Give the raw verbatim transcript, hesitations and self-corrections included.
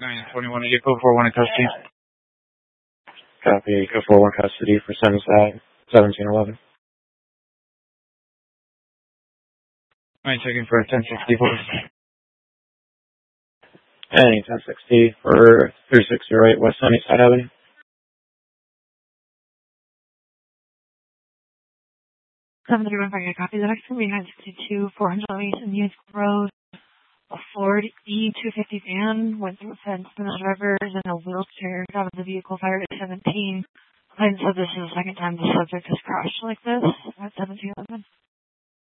nine twenty-one, eight oh four one in custody. Copy, eight oh four one custody for Sunside, seventeen eleven. nine checking for ten sixty, please. And ten sixty for three six zero eight West Sunnyside Avenue. seven three one five, copy. The next one we had sixty-two, four hundred Mason Youth Road. A Ford E two fifty van went through a fence in the driver is in a wheelchair. Got out of the vehicle, fired at seventeen. Client said this is the second time the subject has crashed like this at seventeen eleven.